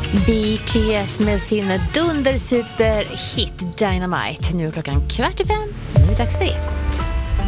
BTS med sin dundersuperhit Dynamite. Nu är klockan 4:45. Nu är det dags för Ekot.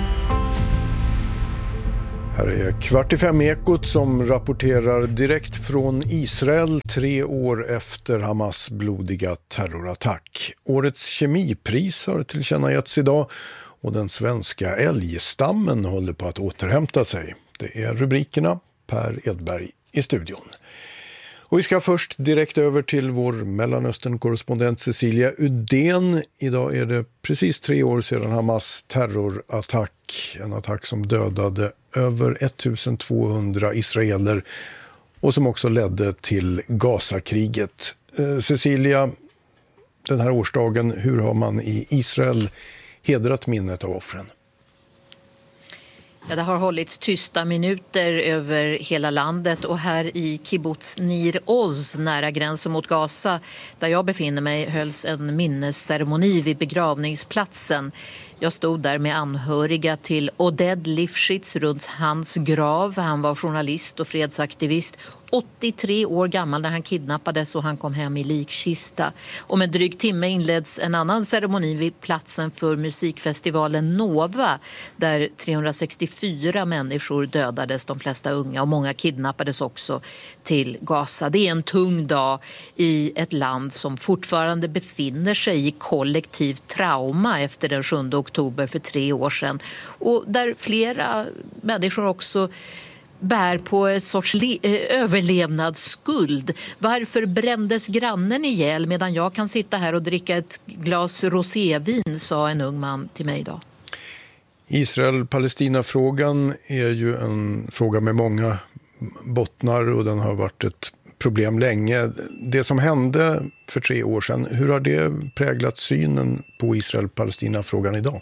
Här är 4:45 Ekot som rapporterar direkt från Israel 3 år efter Hamas blodiga terrorattack. Årets kemipris har tillkännagetts idag och den svenska älgstammen håller på att återhämta sig. Det är rubrikerna. Per Edberg i studion. Och vi ska först direkt över till vår Mellanöstern-korrespondent Cecilia Udén. Idag är det precis 3 år sedan Hamas terrorattack. En attack som dödade över 1200 israeler och som också ledde till Gazakriget. Cecilia, den här årsdagen, hur har man i Israel hedrat minnet av offren? Ja, det har hållits tysta minuter över hela landet och här i kibbutz Nir Oz nära gränsen mot Gaza där jag befinner mig hölls en minnesceremoni vid begravningsplatsen. Jag stod där med anhöriga till Oded Lifshitz runt hans grav. Han var journalist och fredsaktivist. 83 år gammal när han kidnappades och han kom hem i likkista. Om en dryg timme inleds en annan ceremoni vid platsen för musikfestivalen Nova där 364 människor dödades, de flesta unga, och många kidnappades också till Gaza. Det är en tung dag i ett land som fortfarande befinner sig i kollektivt trauma efter den 7 oktober för 3 år sedan och där flera människor också bär på ett sorts överlevnadsskuld. Varför brändes grannen ihjäl medan jag kan sitta här och dricka ett glas rosévin, sa en ung man till mig idag. Israel-Palestina-frågan är ju en fråga med många bottnar och den har varit ett problem länge. Det som hände för 3 år sedan, hur har det präglat synen på Israel-Palestina-frågan idag?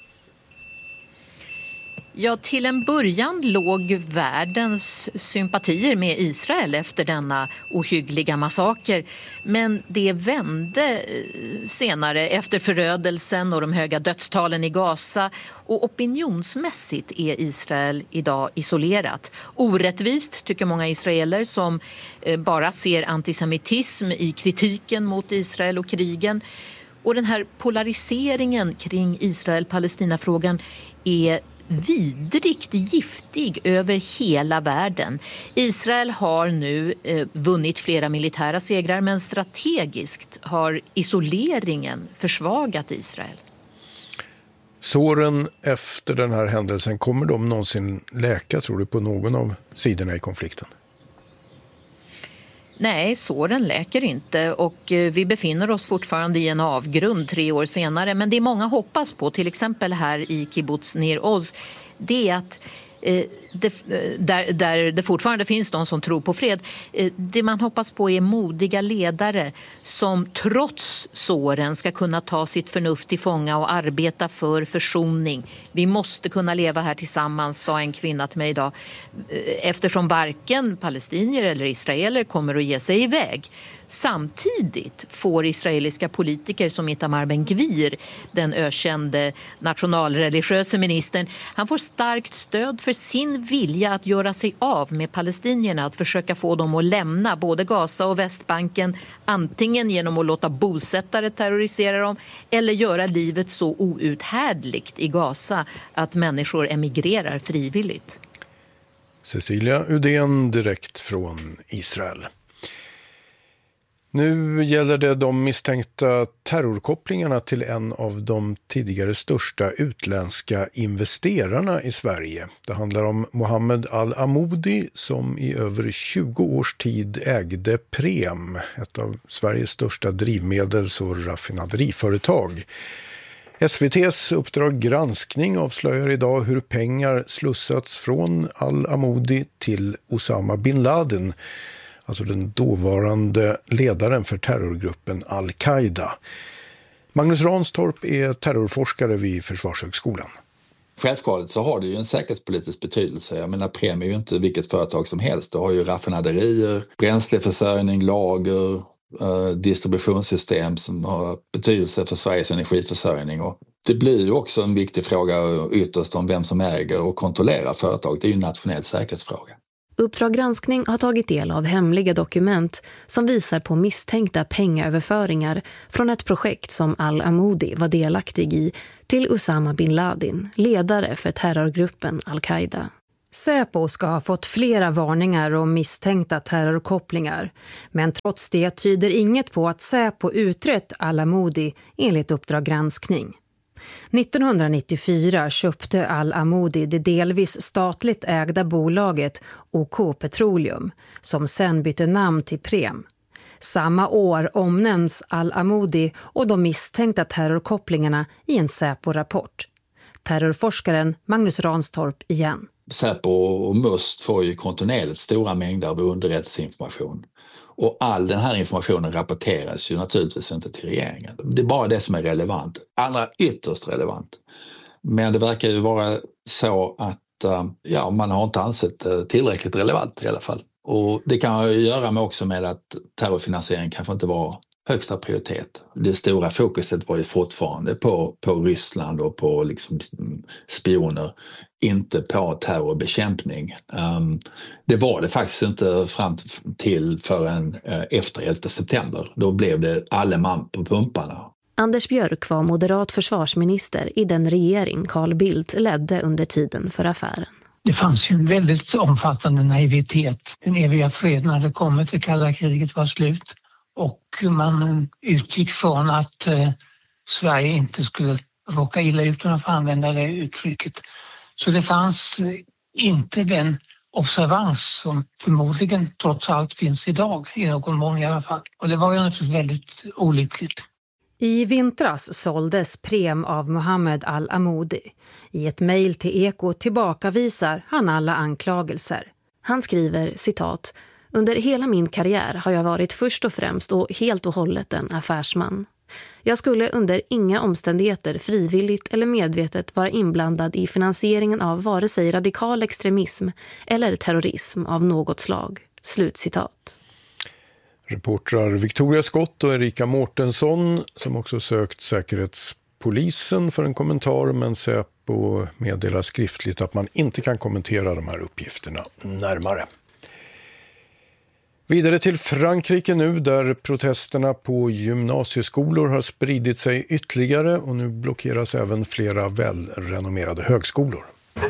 Ja, till en början låg världens sympatier med Israel efter denna ohyggliga massaker. Men det vände senare efter förödelsen och de höga dödstalen i Gaza. Och opinionsmässigt är Israel idag isolerat. Orättvist tycker många israeler som bara ser antisemitism i kritiken mot Israel och krigen. Och den här polariseringen kring Israel-Palestina-frågan är vidrigt giftig över hela världen. Israel har nu vunnit flera militära segrar men strategiskt har isoleringen försvagat Israel. Såren efter den här händelsen, kommer de någonsin läka, tror du, på någon av sidorna i konflikten? Nej, såren läker inte och vi befinner oss fortfarande i en avgrund 3 år senare. Men det många hoppas på, till exempel här i kibbutz Nir Oz, det är att där det fortfarande finns de som tror på fred. Det man hoppas på är modiga ledare som trots såren ska kunna ta sitt förnuft till fånga och arbeta för försoning. Vi måste kunna leva här tillsammans, sa en kvinna till mig idag. Eftersom varken palestinier eller israeler kommer att ge sig iväg. Samtidigt får israeliska politiker som Itamar Ben-Gvir, den ökände nationalreligiösa ministern, han får starkt stöd för sin vilja att göra sig av med palestinierna, att försöka få dem att lämna både Gaza och Västbanken, antingen genom att låta bosättare terrorisera dem eller göra livet så outhärdligt i Gaza att människor emigrerar frivilligt. Cecilia Udén direkt från Israel. Nu gäller det de misstänkta terrorkopplingarna till en av de tidigare största utländska investerarna i Sverige. Det handlar om Mohammed Al-Amoudi som i över 20 års tid ägde Prem, ett av Sveriges största drivmedels- och raffinaderiföretag. SVT:s Uppdrag granskning avslöjar idag hur pengar slussats från Al-Amoudi till Osama bin Laden, alltså den dåvarande ledaren för terrorgruppen Al-Qaida. Magnus Ranstorp är terrorforskare vid Försvarshögskolan. Självklart så har det ju en säkerhetspolitisk betydelse. Jag menar, Prem är ju inte vilket företag som helst. Det har ju raffinaderier, bränsleförsörjning, lager, distributionssystem som har betydelse för Sveriges energiförsörjning. Och det blir ju också en viktig fråga ytterst om vem som äger och kontrollerar företag. Det är ju en nationell säkerhetsfråga. Uppdrag granskning har tagit del av hemliga dokument som visar på misstänkta pengaöverföringar från ett projekt som Al-Amoudi var delaktig i till Osama bin Laden, ledare för terrorgruppen Al-Qaida. Säpo ska ha fått flera varningar om misstänkta terrorkopplingar, men trots det tyder inget på att Säpo utrett Al-Amoudi enligt Uppdrag granskning. 1994 köpte Al-Amoudi det delvis statligt ägda bolaget OK Petroleum, som sen bytte namn till Prem. Samma år omnämns Al-Amoudi och de misstänkta terrorkopplingarna i en Säpo-rapport. Terrorforskaren Magnus Ranstorp igen. Säpo och MUST får ju kontinuerligt stora mängder av underrättelseinformation. Och all den här informationen rapporteras ju naturligtvis inte till regeringen. Det är bara det som är relevant. Allra ytterst relevant. Men det verkar ju vara så att man har inte ansett tillräckligt relevant i alla fall. Och det kan ju göra med att terrorfinansiering kanske inte var högsta prioritet. Det stora fokuset var ju fortfarande på Ryssland och på liksom spioner, inte på terrorbekämpning. Det var det faktiskt inte fram till förrän efter 11 september. Då blev det alle man på pumparna. Anders Björk var moderat försvarsminister i den regering Carl Bildt ledde under tiden för affären. Det fanns ju en väldigt omfattande naivitet. Den eviga freden hade kommit, det kalla kriget var slut. Och man utgick från att Sverige inte skulle råka illa ut, om man får använda det uttrycket. Så det fanns inte den observans som förmodligen trots allt finns idag, i någon mån i alla fall. Och det var ju naturligtvis väldigt olyckligt. I vintras såldes Prem av Mohammed Al-Amoudi. I ett mejl till Eko tillbakavisar han alla anklagelser. Han skriver, citat: "Under hela min karriär har jag varit först och främst och helt och hållet en affärsman. Jag skulle under inga omständigheter frivilligt eller medvetet vara inblandad i finansieringen av vare sig radikal extremism eller terrorism av något slag." Slutcitat. Reportrar Victoria Skott och Erika Mårtensson, som också sökt Säkerhetspolisen för en kommentar, men Säpo meddelar skriftligt att man inte kan kommentera de här uppgifterna närmare. Vidare till Frankrike nu, där protesterna på gymnasieskolor har spridit sig ytterligare och nu blockeras även flera välrenommerade högskolor.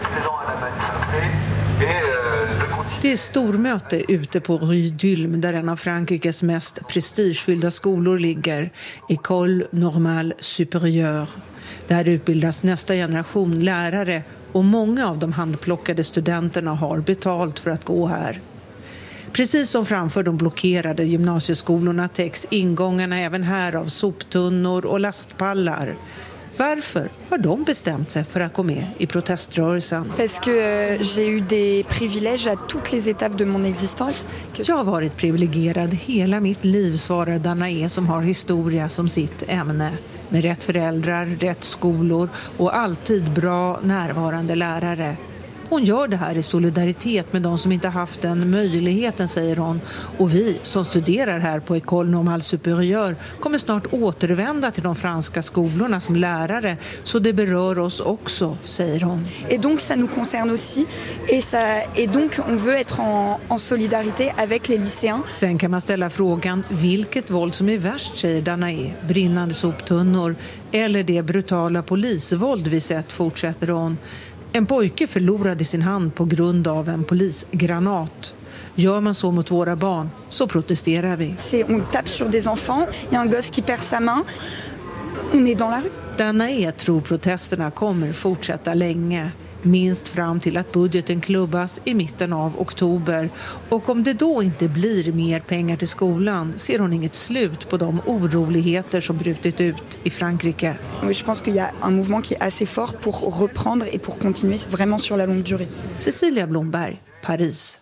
Det är stormöte ute på Rue d'Ulm, där en av Frankrikes mest prestigefyllda skolor ligger, École Normale Supérieure. Där utbildas nästa generation lärare och många av de handplockade studenterna har betalt för att gå här. Precis som framför de blockerade gymnasieskolorna täcks ingångarna även här av soptunnor och lastpallar. Varför har de bestämt sig för att gå med i proteströrelsen? Parce que j'ai eu des privilèges à toutes les étapes de mon existence. Jag har varit privilegierad hela mitt liv, svarar Danae, som har historia som sitt ämne. Med rätt föräldrar, rätt skolor och alltid bra närvarande lärare. Hon gör det här i solidaritet med de som inte haft den möjligheten, säger hon. Och vi som studerar här på École Normale Supérieure kommer snart återvända till de franska skolorna som lärare. Så det berör oss också, säger hon. Et donc ça nous concerne aussi. Et donc on veut être en solidarité avec les lycéens. Sen kan man ställa frågan vilket våld som är värst, säger Danae. Brinnande soptunnor eller det brutala polisvåld vi sett, fortsätter hon. En pojke förlorade sin hand på grund av en polisgranat. Gör man så mot våra barn så protesterar vi. On tape sur des enfants, il y a un gosse qui perd sa main. On est dans la rue. Danae tror protesterna kommer fortsätta länge. Minst fram till att budgeten klubbas i mitten av oktober. Och om det då inte blir mer pengar till skolan ser hon inget slut på de oroligheter som brutit ut i Frankrike. Je pense qu'il y a un mouvement qui est assez fort pour reprendre et pour continuer vraiment sur la longue durée. Cecilia Blomberg, Paris.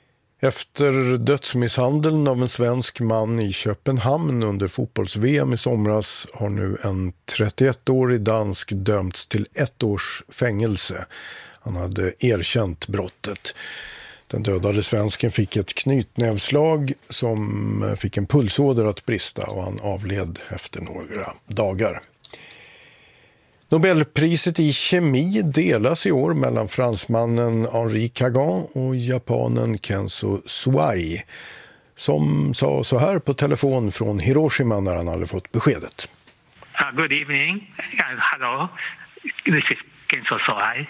Efter dödsmisshandeln av en svensk man i Köpenhamn under fotbolls-VM i somras har nu en 31-årig dansk dömts till 1 års fängelse. Han hade erkänt brottet. Den dödade svensken fick ett knytnävslag som fick en pulsåder att brista och han avled efter några dagar. Nobelpriset i kemi delas i år mellan fransmannen Henri Kagan och japanen Kenzo Suai, som sa så här på telefon från Hiroshima när han hade fått beskedet. Good evening. Hello. This is Kenzo Suai.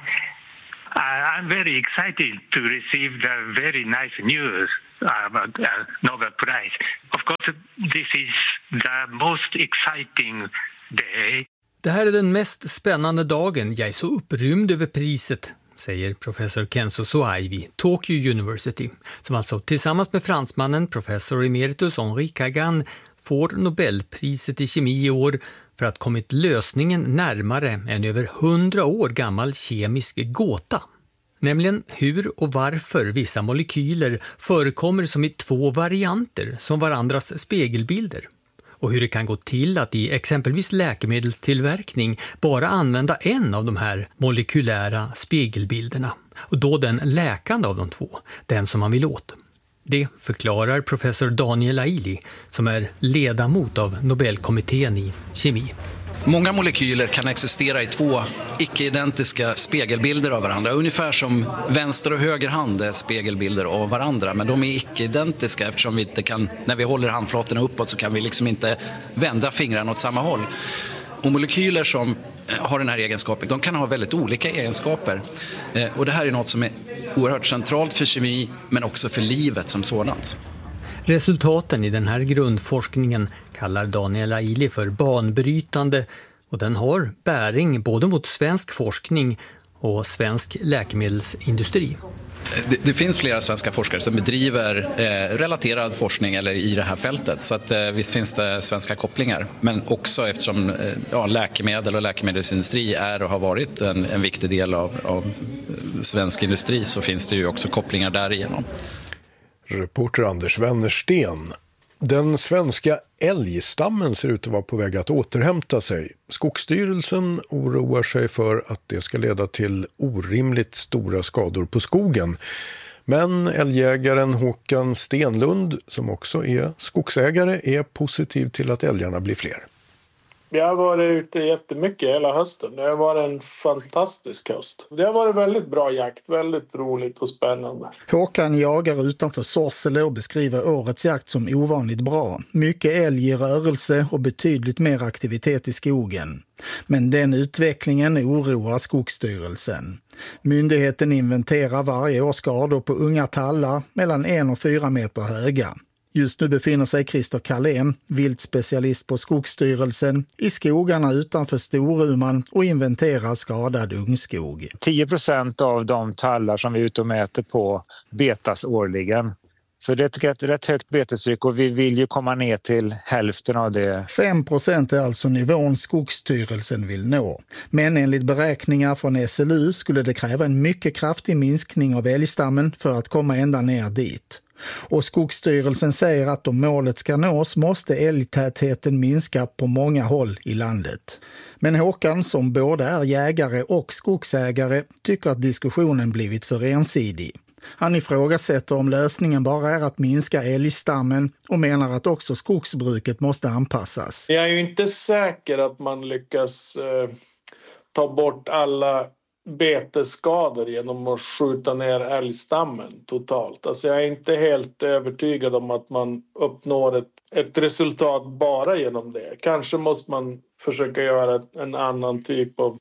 I'm very excited to receive the very nice news about Nobel Prize. Of course, this is the most exciting day. Det här är den mest spännande dagen. Jag är så upprymd över priset, säger professor Kenzo Suai vid Tokyo University, som alltså tillsammans med fransmannen professor emeritus Henri Kagan får Nobelpriset i kemi i år för att kommit lösningen närmare en över 100 år gammal kemisk gåta. Nämligen hur och varför vissa molekyler förekommer som i två varianter som varandras spegelbilder. Och hur det kan gå till att i exempelvis läkemedelstillverkning bara använda en av de här molekylära spegelbilderna. Och då den läkande av de två, den som man vill åt. Det förklarar professor Daniel Laili som är ledamot av Nobelkommittén i kemi. Många molekyler kan existera i två icke-identiska spegelbilder av varandra. Ungefär som vänster och höger hand är spegelbilder av varandra. Men de är icke-identiska eftersom vi inte kan, när vi håller handflatorna uppåt så kan vi liksom inte vända fingrarna åt samma håll. Och molekyler som har den här egenskapen, de kan ha väldigt olika egenskaper. Och det här är något som är oerhört centralt för kemi men också för livet som sådant. Resultaten i den här grundforskningen kallar Daniel Laili för banbrytande och den har bäring både mot svensk forskning och svensk läkemedelsindustri. Det finns flera svenska forskare som bedriver relaterad forskning eller i det här fältet så att visst finns det svenska kopplingar. Men också eftersom läkemedel och läkemedelsindustri är och har varit en viktig del av svensk industri så finns det ju också kopplingar därigenom. Reporter Anders Wennersten. Den svenska älgstammen ser ut att vara på väg att återhämta sig. Skogsstyrelsen oroar sig för att det ska leda till orimligt stora skador på skogen. Men älgjägaren Håkan Stenlund, som också är skogsägare, är positiv till att älgarna blir fler. Jag har varit ute jättemycket hela hösten. Det har varit en fantastisk höst. Det har varit väldigt bra jakt, väldigt roligt och spännande. Håkan jagar utanför Sorsele och beskriver årets jakt som ovanligt bra. Mycket älg i rörelse och betydligt mer aktivitet i skogen. Men den utvecklingen oroar Skogsstyrelsen. Myndigheten inventerar varje år skador på unga tallar mellan 1 och 4 meter höga. Just nu befinner sig Christer Kallén, viltspecialist på Skogsstyrelsen, i skogarna utanför Storuman och inventerar skadad ungskog. 10% av de tallar som vi är ute och mäter på betas årligen. Så det är ett rätt högt betestryck och vi vill ju komma ner till hälften av det. 5% är alltså nivån Skogsstyrelsen vill nå. Men enligt beräkningar från SLU skulle det kräva en mycket kraftig minskning av älgstammen för att komma ända ner dit. Och Skogsstyrelsen säger att om målet ska nås måste älgtätheten minska på många håll i landet. Men Håkan, som både är jägare och skogsägare, tycker att diskussionen blivit för ensidig. Han ifrågasätter om lösningen bara är att minska älgstammen och menar att också skogsbruket måste anpassas. Jag är ju inte säker att man lyckas ta bort alla betesskador genom att skjuta ner älgstammen totalt. Alltså jag är inte helt övertygad om att man uppnår ett resultat bara genom det. Kanske måste man försöka göra en annan typ av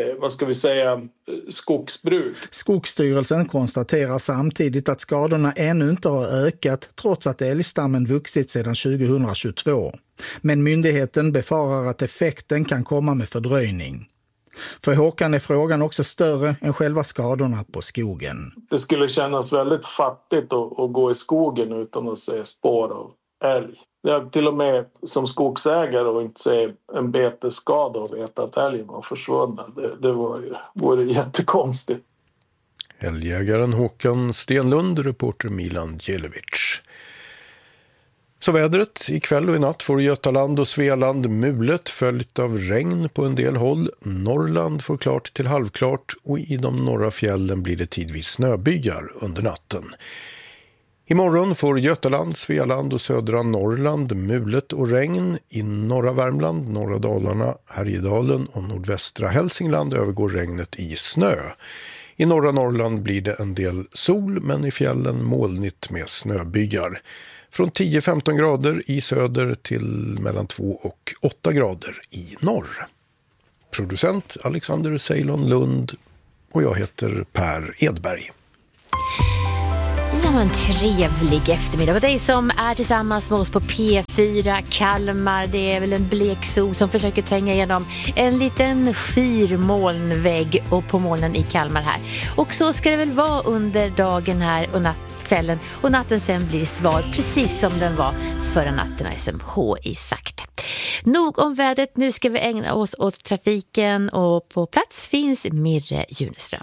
skogsbruk. Skogsstyrelsen konstaterar samtidigt att skadorna ännu inte har ökat trots att älgstammen vuxit sedan 2022. Men myndigheten befarar att effekten kan komma med fördröjning. För Håkan är frågan också större än själva skadorna på skogen. Det skulle kännas väldigt fattigt att gå i skogen utan att se spår av älg. Jag till och med som skogsägare och inte se en betesskada och veta att älgen var försvunnen. Det vore jättekonstigt. Älgjägaren Håkan Stenlund, reporter Milan Djelevic. Så vädret, ikväll och i natt får Götaland och Svealand mulet följt av regn på en del håll. Norrland får klart till halvklart och i de norra fjällen blir det tidvis snöbyar under natten. Imorgon får Götaland, Svealand och södra Norrland mulet och regn. I norra Värmland, norra Dalarna, Härjedalen och nordvästra Hälsingland övergår regnet i snö. I norra Norrland blir det en del sol, men i fjällen molnigt med snöbyar. Från 10-15 grader i söder till mellan 2 och 8 grader i norr. Producent Alexander Ceylon Lund och jag heter Per Edberg. Ja, en trevlig eftermiddag på dig som är tillsammans med oss på P4 Kalmar. Det är väl en blek sol som försöker tränga igenom en liten skirmolnvägg och på molnen i Kalmar här. Och så ska det väl vara under dagen här och kvällen, och natten sen blir sval precis som den var förra natten, har SMHI sagt. Nog om vädret, nu ska vi ägna oss åt trafiken och på plats finns Mirre Juneström.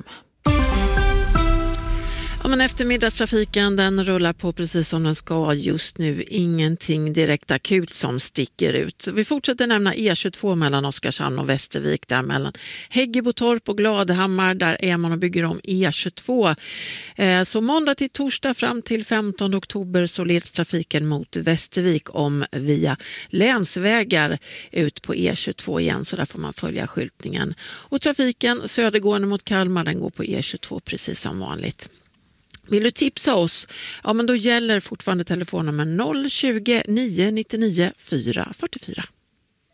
Ja, men eftermiddagstrafiken den rullar på precis som den ska just nu. Ingenting direkt akut som sticker ut. Vi fortsätter nämna E22 mellan Oskarshamn och Västervik. Där mellan Häggebotorp och Gladhammar. Där är man och bygger om E22. Så måndag till torsdag fram till 15 oktober så leds trafiken mot Västervik om via länsvägar ut på E22 igen. Så där får man följa skyltningen. Och trafiken södergående mot Kalmar den går på E22 precis som vanligt. Vill du tipsa oss? Ja, men då gäller fortfarande telefonnummer 020 999 444.